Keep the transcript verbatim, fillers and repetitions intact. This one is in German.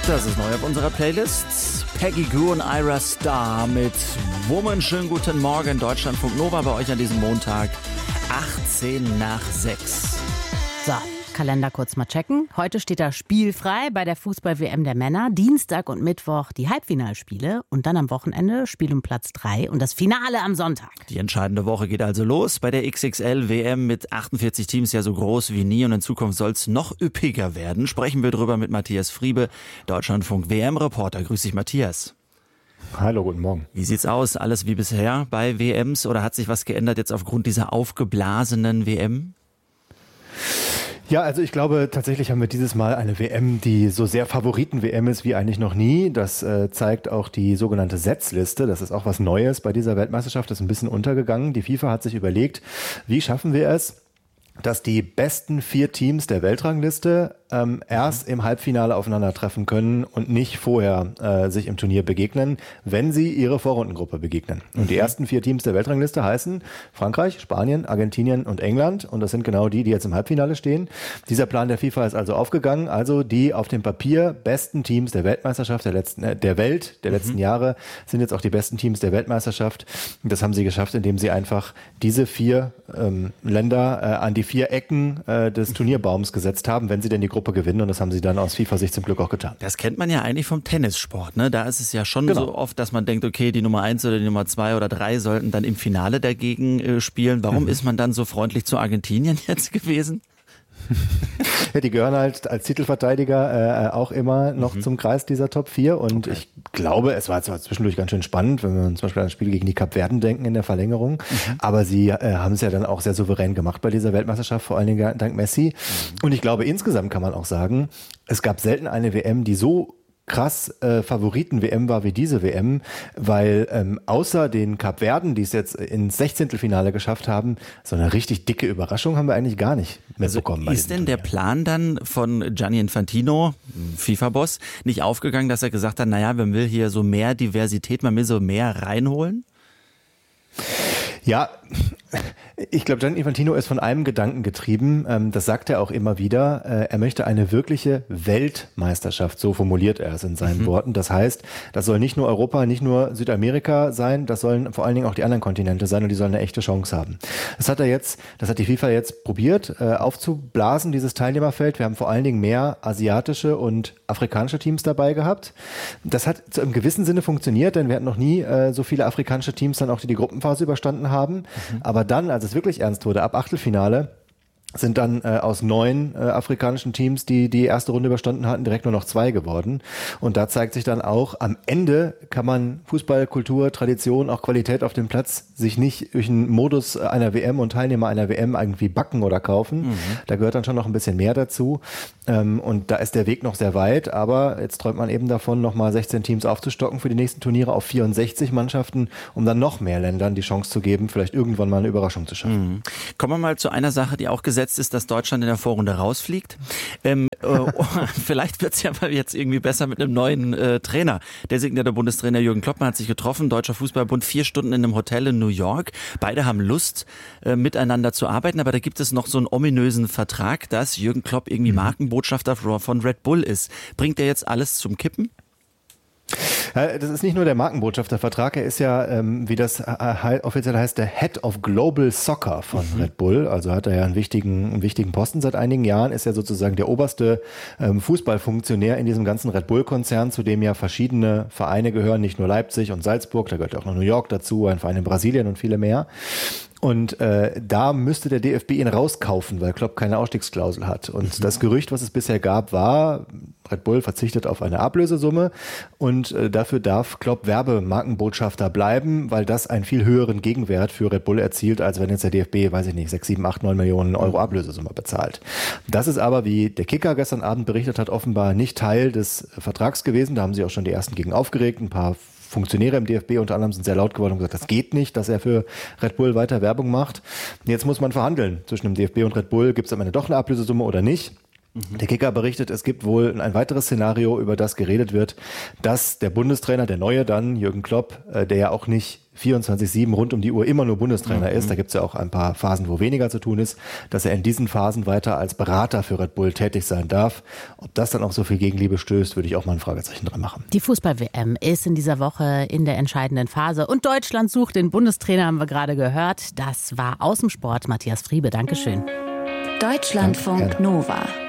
Das ist neu auf unserer Playlist. Peggy Gou und Ira Starr mit Woman. Schönen guten Morgen, Deutschlandfunk Nova bei euch an diesem Montag, achtzehn nach sechs. So, Kalender kurz mal checken. Heute steht da spielfrei bei der Fußball-W M der Männer. Dienstag und Mittwoch die Halbfinalspiele und dann am Wochenende Spiel um Platz drei und das Finale am Sonntag. Die entscheidende Woche geht also los bei der X X L-W M mit achtundvierzig Teams, ja so groß wie nie, und in Zukunft soll es noch üppiger werden. Sprechen wir drüber mit Matthias Friebe, Deutschlandfunk-W M-Reporter. Grüß dich, Matthias. Hallo, guten Morgen. Wie sieht's aus? Alles wie bisher bei W Ms oder hat sich was geändert jetzt aufgrund dieser aufgeblasenen W M? Ja, also ich glaube, tatsächlich haben wir dieses Mal eine W M, die so sehr Favoriten-W M ist wie eigentlich noch nie. Das äh, zeigt auch die sogenannte Setzliste. Das ist auch was Neues bei dieser Weltmeisterschaft. Das ist ein bisschen untergegangen. Die FIFA hat sich überlegt, wie schaffen wir es, dass die besten vier Teams der Weltrangliste ähm, erst im Halbfinale aufeinandertreffen können und nicht vorher äh, sich im Turnier begegnen, wenn sie ihre Vorrundengruppe begegnen. Und die ersten vier Teams der Weltrangliste heißen Frankreich, Spanien, Argentinien und England. Und das sind genau die, die jetzt im Halbfinale stehen. Dieser Plan der FIFA ist also aufgegangen. Also die auf dem Papier besten Teams der Weltmeisterschaft der letzten, äh, der Welt der letzten mhm. Jahre sind jetzt auch die besten Teams der Weltmeisterschaft. Und das haben sie geschafft, indem sie einfach diese vier ähm, Länder äh, an die vier Ecken äh, des Turnierbaums gesetzt haben, wenn sie denn die Gruppe gewinnen, und das haben sie dann aus FIFA-Sicht zum Glück auch getan. Das kennt man ja eigentlich vom Tennissport, ne? Da ist es ja schon genau. so oft, dass man denkt, okay, die Nummer eins oder die Nummer zwei oder drei sollten dann im Finale dagegen äh, spielen. Warum mhm. ist man dann so freundlich zu Argentinien jetzt gewesen? Ja, die gehören halt als Titelverteidiger äh, auch immer noch mhm. zum Kreis dieser Top vier, und okay. ich glaube, es war zwar zwischendurch ganz schön spannend, wenn wir zum Beispiel an das Spiel gegen die Kapverden denken in der Verlängerung, mhm. aber sie äh, haben es ja dann auch sehr souverän gemacht bei dieser Weltmeisterschaft, vor allen Dingen dank Messi. Mhm. Und ich glaube, insgesamt kann man auch sagen, es gab selten eine W M, die so krass äh, Favoriten-W M war wie diese W M, weil ähm, außer den Kapverden, die es jetzt ins Sechzehntelfinale geschafft haben, so eine richtig dicke Überraschung haben wir eigentlich gar nicht mitbekommen. Also ist denn der Plan dann von Gianni Infantino, FIFA-Boss, nicht aufgegangen, dass er gesagt hat, naja, man will hier so mehr Diversität, man will so mehr reinholen? Ja, ich glaube, Gianni Infantino ist von einem Gedanken getrieben, ähm, das sagt er auch immer wieder, äh, er möchte eine wirkliche Weltmeisterschaft, so formuliert er es in seinen mhm. Worten. Das heißt, das soll nicht nur Europa, nicht nur Südamerika sein, das sollen vor allen Dingen auch die anderen Kontinente sein, und die sollen eine echte Chance haben. Das hat er jetzt, das hat die FIFA jetzt probiert, äh, aufzublasen, dieses Teilnehmerfeld. Wir haben vor allen Dingen mehr asiatische und afrikanische Teams dabei gehabt. Das hat zu einem gewissen Sinne funktioniert, denn wir hatten noch nie äh, so viele afrikanische Teams dann auch, die die Gruppenphase überstanden haben. Mhm. Aber dann, als es wirklich ernst wurde, ab Achtelfinale, sind dann äh, aus neun äh, afrikanischen Teams, die die erste Runde überstanden hatten, direkt nur noch zwei geworden. Und da zeigt sich dann auch, am Ende kann man Fußball, Kultur, Tradition, auch Qualität auf dem Platz sich nicht durch einen Modus einer W M und Teilnehmer einer W M irgendwie backen oder kaufen. Mhm. Da gehört dann schon noch ein bisschen mehr dazu. Ähm, und da ist der Weg noch sehr weit. Aber jetzt träumt man eben davon, nochmal sechzehn Teams aufzustocken für die nächsten Turniere auf vierundsechzig Mannschaften, um dann noch mehr Ländern die Chance zu geben, vielleicht irgendwann mal eine Überraschung zu schaffen. Mhm. Kommen wir mal zu einer Sache, die auch gesetzt ist, dass Deutschland in der Vorrunde rausfliegt. Ähm, äh, vielleicht wird es ja mal jetzt irgendwie besser mit einem neuen äh, Trainer. Designierter Bundestrainer Jürgen Klopp hat sich getroffen, Deutscher Fußballbund, vier Stunden in einem Hotel in New York. Beide haben Lust, äh, miteinander zu arbeiten, aber da gibt es noch so einen ominösen Vertrag, dass Jürgen Klopp irgendwie Markenbotschafter von Red Bull ist. Bringt er jetzt alles zum Kippen? Das ist nicht nur der Markenbotschaftervertrag, er ist ja, ähm, wie das äh, offiziell heißt, der Head of Global Soccer von mhm. Red Bull. Also hat er ja einen wichtigen, einen wichtigen Posten seit einigen Jahren, ist ja sozusagen der oberste ähm, Fußballfunktionär in diesem ganzen Red Bull-Konzern, zu dem ja verschiedene Vereine gehören, nicht nur Leipzig und Salzburg, da gehört auch noch New York dazu, ein Verein in Brasilien und viele mehr. Und äh, da müsste der D F B ihn rauskaufen, weil Klopp keine Ausstiegsklausel hat. Und mhm. das Gerücht, was es bisher gab, war, Red Bull verzichtet auf eine Ablösesumme und äh, dafür darf Klopp Werbemarkenbotschafter bleiben, weil das einen viel höheren Gegenwert für Red Bull erzielt, als wenn jetzt der D F B, weiß ich nicht, sechs, sieben, acht, neun Millionen Euro Ablösesumme bezahlt. Das ist aber, wie der Kicker gestern Abend berichtet hat, offenbar nicht Teil des Vertrags gewesen. Da haben sich auch schon die ersten gegen aufgeregt, ein paar Funktionäre im D F B unter anderem sind sehr laut geworden und gesagt, das geht nicht, dass er für Red Bull weiter Werbung macht. Jetzt muss man verhandeln zwischen dem D F B und Red Bull. Gibt es am Ende doch eine Ablösesumme oder nicht? Mhm. Der Kicker berichtet, es gibt wohl ein weiteres Szenario, über das geredet wird, dass der Bundestrainer, der neue dann, Jürgen Klopp, der ja auch nicht vierundzwanzig sieben rund um die Uhr immer nur Bundestrainer mhm. ist, da gibt es ja auch ein paar Phasen, wo weniger zu tun ist, dass er in diesen Phasen weiter als Berater für Red Bull tätig sein darf. Ob das dann auch so viel Gegenliebe stößt, würde ich auch mal ein Fragezeichen dran machen. Die Fußball-W M ist in dieser Woche in der entscheidenden Phase und Deutschland sucht den Bundestrainer, haben wir gerade gehört. Das war aus dem Sport. Matthias Friebe, Dankeschön. Deutschlandfunk Nova.